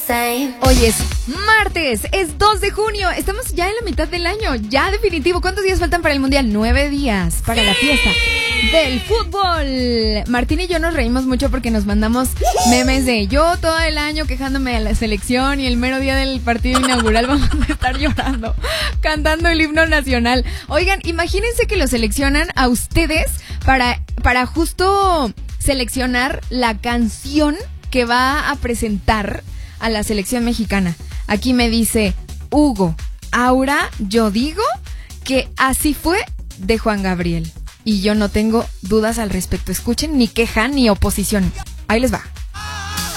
Hoy es martes, es 2 de junio, estamos ya en la mitad del año, ya definitivo. ¿Cuántos días faltan para el Mundial? 9 días para la fiesta del fútbol. Martín y yo nos reímos mucho porque nos mandamos memes de yo todo el año quejándome de la selección y el mero día del partido inaugural vamos a estar llorando, cantando el himno nacional. Oigan, imagínense que lo seleccionan a ustedes para justo seleccionar la canción que va a presentar a la selección mexicana. Aquí me dice Hugo, Aura, yo digo que Así fue de Juan Gabriel. Y yo no tengo dudas al respecto. Escuchen, ni queja ni oposición. Ahí les va.